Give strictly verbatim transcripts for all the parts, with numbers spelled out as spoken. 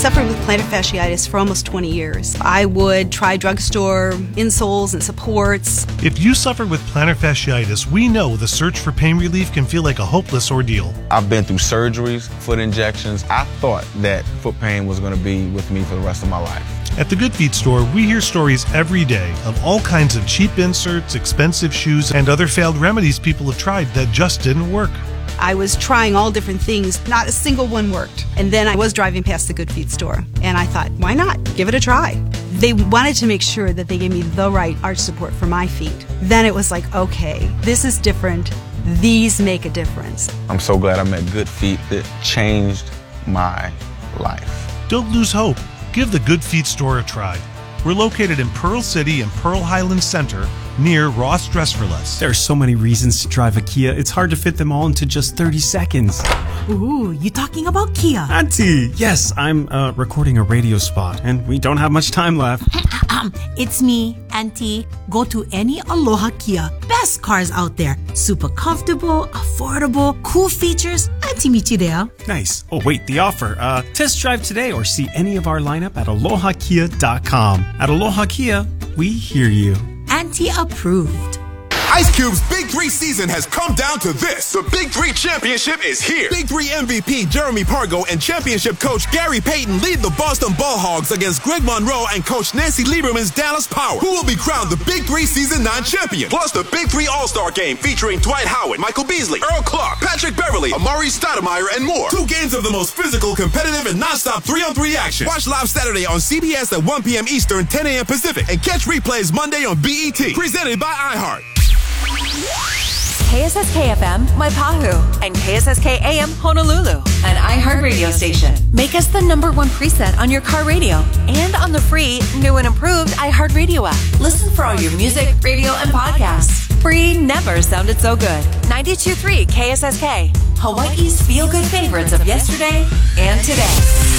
suffered with plantar fasciitis for almost twenty years. I would try drugstore insoles and supports. If you suffer with plantar fasciitis, we know the search for pain relief can feel like a hopeless ordeal. I've been through surgeries, foot injections. I thought that foot pain was going to be with me for the rest of my life. At the Good Feet store, we hear stories every day of all kinds of cheap inserts, expensive shoes, and other failed remedies people have tried that just didn't work. I was trying all different things. Not a single one worked. And then I was driving past the Good Feet store, and I thought, why not? Give it a try. They wanted to make sure that they gave me the right arch support for my feet. Then it was like, okay, this is different. These make a difference. I'm so glad I met Good Feet. It changed my life. Don't lose hope. Give the Good Feet store a try. We're located in Pearl City and Pearl Highlands Center, near Ross Dress for Less. There are so many reasons to drive a Kia, it's hard to fit them all into just thirty seconds. Ooh, you talking about Kia? Auntie! Yes, I'm uh, recording a radio spot, and we don't have much time left. um, it's me, Auntie. Go to any Aloha Kia. Best cars out there. Super comfortable, affordable, cool features. Auntie meet you there. Nice. Oh, wait, the offer. Uh, test drive today or see any of our lineup at aloha kia dot com. At Aloha Kia, we hear you. Auntie approved. Ice Cube's Big Three season has come down to this. The Big Three Championship is here. Big Three M V P Jeremy Pargo and championship coach Gary Payton lead the Boston Ball Hogs against Greg Monroe and coach Nancy Lieberman's Dallas Power, who will be crowned the Big Three Season nine champion. Plus the Big Three All-Star Game featuring Dwight Howard, Michael Beasley, Earl Clark, Patrick Beverly, Amari Stoudemire, and more. Two games of the most physical, competitive, and non-stop three-on-three action. Watch live Saturday on C B S at one p.m. Eastern, ten a.m. Pacific, and catch replays Monday on B E T. Presented by iHeart. K S S K F M, Waipahu, and K S S K A M, Honolulu, an iHeart radio station. Make us the number one preset on your car radio and on the free, new and improved iHeart Radio app. Listen for all your music, radio, and podcasts. Free never sounded so good. ninety-two point three K S S K, Hawaii's feel-good favorites of yesterday and today.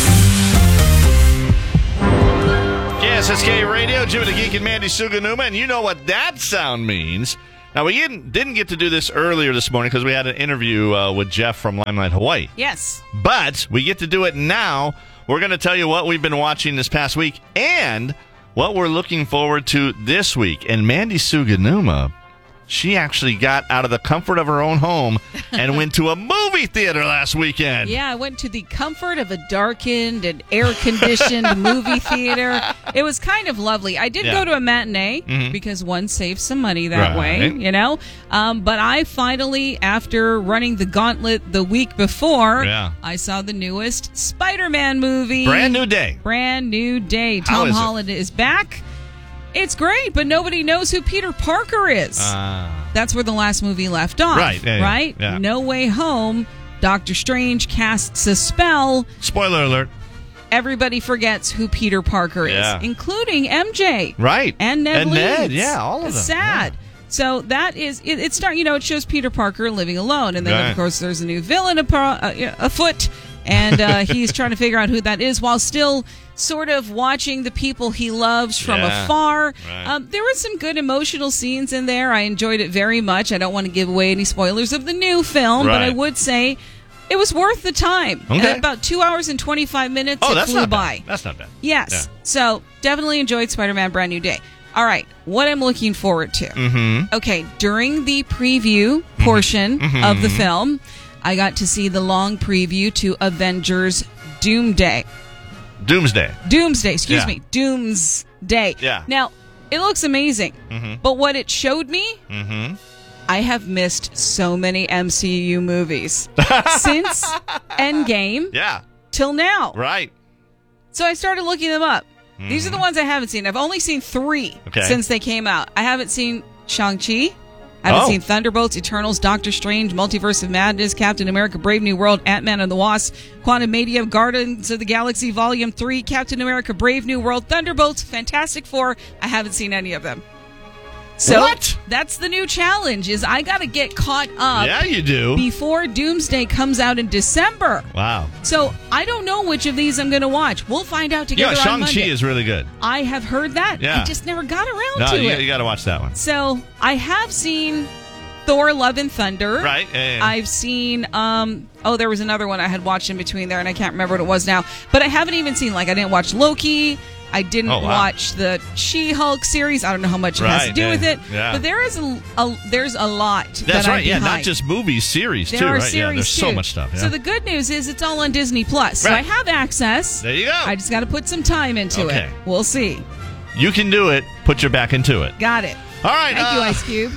K S S K Radio, Jimmy the Geek and Mandy Suganuma, and you know what that sound means. Now, we didn't, didn't get to do this earlier this morning because we had an interview uh, with Jeff from Limelight Hawaii. Yes. But we get to do it now. We're going to tell you what we've been watching this past week and what we're looking forward to this week. And Mandy Suganuma, she actually got out of the comfort of her own home and went to a movie theater last weekend. Yeah, I went to the comfort of a darkened and air-conditioned movie theater. It was kind of lovely. I did yeah. go to a matinee mm-hmm. because one saves some money that right. way, you know. Um, but I finally, after running the gauntlet the week before, yeah. I saw the newest Spider-Man movie. Brand new day. Brand new day. Tom is Holland it? is back. It's great, but nobody knows who Peter Parker is. Uh, That's where the last movie left off. Right. Yeah, right? Yeah. No Way Home, Doctor Strange casts a spell. Spoiler alert. Everybody forgets who Peter Parker is, yeah. including M J. Right. And Ned and Leeds. Ned, yeah, all of them. Sad. Yeah. So that is, it, it's not, you know, it shows Peter Parker living alone. And then, right. of course, there's a new villain afoot. And uh, he's trying to figure out who that is while still sort of watching the people he loves from yeah, afar. Right. Um, there were some good emotional scenes in there. I enjoyed it very much. I don't want to give away any spoilers of the new film, right. but I would say it was worth the time. Okay. At about two hours and twenty-five minutes, oh, it that's flew not by. Bad. That's not bad. Yes. Yeah. So definitely enjoyed Spider-Man Brand New Day. All right, what I'm looking forward to. Mm-hmm. Okay, during the preview portion mm-hmm. of the film, I got to see the long preview to Avengers Doomsday. Doomsday. Doomsday, excuse yeah. me. Doomsday. Yeah. Now, it looks amazing, mm-hmm. but what it showed me, mm-hmm. I have missed so many M C U movies since Endgame yeah. till now. Right. So I started looking them up. Mm-hmm. These are the ones I haven't seen. I've only seen three okay. since they came out. I haven't seen Shang-Chi. I haven't oh. seen Thunderbolts, Eternals, Doctor Strange, Multiverse of Madness, Captain America, Brave New World, Ant-Man and the Wasp, Quantumania, Guardians of the Galaxy Volume three, Captain America, Brave New World, Thunderbolts, Fantastic Four. I haven't seen any of them. So what? That's the new challenge, is I got to get caught up. Yeah, you do. Before Doomsday comes out in December. Wow. So I don't know which of these I'm going to watch. We'll find out together yeah, on Monday. Shang-Chi is really good. I have heard that. Yeah. I just never got around no, to you, it. you got to watch that one. So I have seen Thor: Love and Thunder. Right. Yeah, yeah. I've seen. Um, oh, there was another one I had watched in between there, and I can't remember what it was now. But I haven't even seen. Like, I didn't watch Loki. I didn't oh, wow. watch the She-Hulk series. I don't know how much it right, has to do yeah, with it. yeah. But there is a, a there's a lot. That's that right. I'm Yeah, behind. not just movies, series there too. are Right. series Yeah, there's too. so much stuff. Yeah. So the good news is it's all on Disney Plus. So Right. I have access. There you go. I just got to put some time into Okay. it. We'll see. You can do it. Put your back into it. Got it. All right. Thank uh, you, Ice Cube.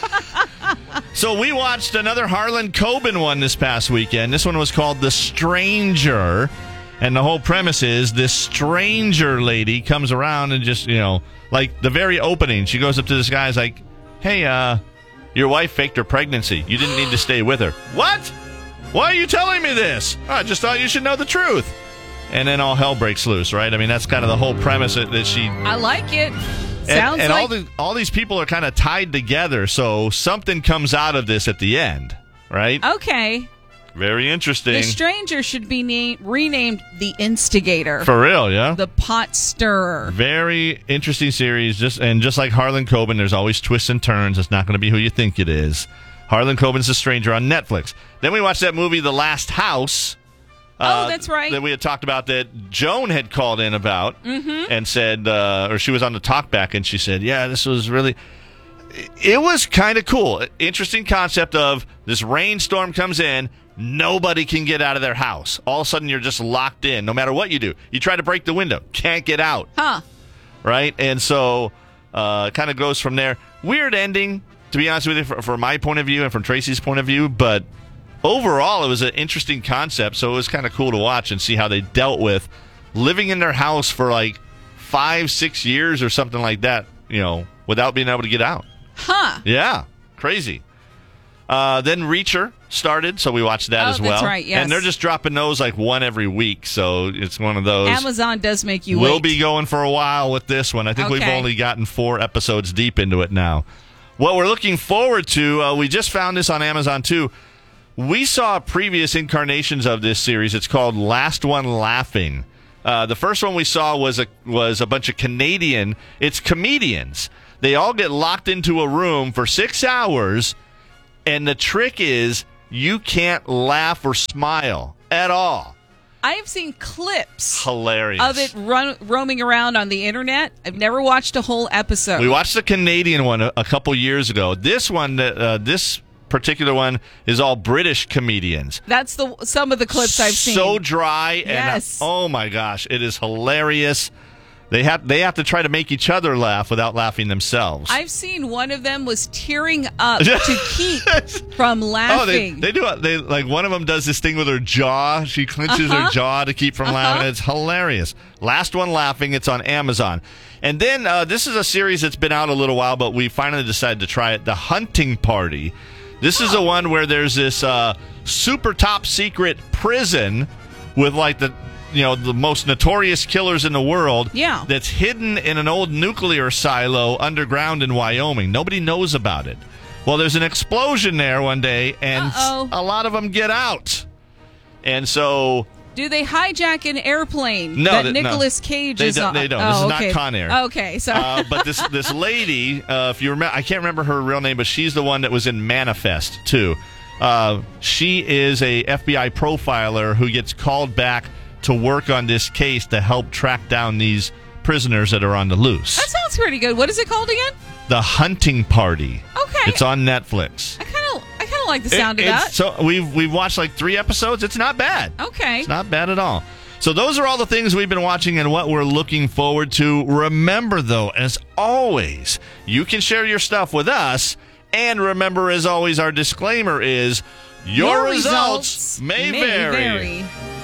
So we watched another Harlan Coben one this past weekend. This one was called The Stranger. And the whole premise is this stranger lady comes around and just, you know, like the very opening, she goes up to this guy and is like, hey, uh, your wife faked her pregnancy. You didn't need to stay with her. What? Why are you telling me this? I just thought you should know the truth. And then all hell breaks loose, right? I mean, that's kind of the whole premise that, that she... I like it. And, Sounds and like... all, the, all these people are kind of tied together, so something comes out of this at the end, right? Okay. Very interesting. The stranger should be na- renamed The Instigator. For real, yeah? The Pot Stirrer. Very interesting series. Just And just like Harlan Coben, there's always twists and turns. It's not going to be who you think it is. Harlan Coben's The Stranger on Netflix. Then we watched that movie, The Last House. Oh, that's right. That we had talked about, that Joan had called in about Mm-hmm. and said, uh, or she was on the talkback and she said, yeah, this was really, it was kind of cool. Interesting concept of this rainstorm comes in, nobody can get out of their house. All of a sudden you're just locked in, no matter what you do. You try to break the window, can't get out. Huh. Right? And so uh, it kind of goes from there. Weird ending, to be honest with you, from, from my point of view and from Tracy's point of view, but overall, it was an interesting concept, so it was kind of cool to watch and see how they dealt with living in their house for like five, six years or something like that, you know, without being able to get out. Huh. Yeah, crazy. Uh, then Reacher started, so we watched that Oh, as well. that's right, yes. And they're just dropping those like one every week, so it's one of those. Amazon does make you We'll wait. be going for a while with this one. I think we've Okay. only gotten four episodes deep into it now. What we're looking forward to, uh, we just found this on Amazon too. We saw previous incarnations of this series. It's called Last One Laughing. Uh, the first one we saw was a was a bunch of Canadian. It's comedians. They all get locked into a room for six hours, and the trick is you can't laugh or smile at all. I have seen clips Hilarious. of it run, roaming around on the internet. I've never watched a whole episode. We watched the Canadian one a, a couple years ago. This one, uh, this particular one, is all British comedians. That's the some of the clips I've seen. So dry, Yes. and uh, oh my gosh, it is hilarious. They have they have to try to make each other laugh without laughing themselves. I've seen one of them was tearing up to keep from laughing. Oh, they, they do. They like one of them does this thing with her jaw. She clenches Uh-huh. her jaw to keep from Uh-huh. laughing. It's hilarious. Last One Laughing. It's on Amazon. And then uh, this is a series that's been out a little while, but we finally decided to try it. The Hunting Party. This is the one where there's this uh, super top secret prison with like the you know the most notorious killers in the world. Yeah. That's hidden in an old nuclear silo underground in Wyoming. Nobody knows about it. Well, there's an explosion there one day, and Uh-oh. a lot of them get out. And so... Do they hijack an airplane No, that they- no. Nicolas Cage They is don't- on? they don't. Oh, This is okay. not Con Air. Okay, sorry. Uh, but this this lady, uh, if you remember, I can't remember her real name, but she's the one that was in Manifest, too. Uh, she is a F B I profiler who gets called back to work on this case to help track down these prisoners that are on the loose. That sounds pretty good. What is it called again? The Hunting Party. Okay. It's on Netflix. I kind of I kind of like the sound It- of it's- that. So we've we've watched like three episodes. It's not bad. Okay. It's not bad at all. So those are all the things we've been watching and what we're looking forward to. Remember, though, as always, you can share your stuff with us. And remember, as always, our disclaimer is your, Your results, results may, may vary. vary.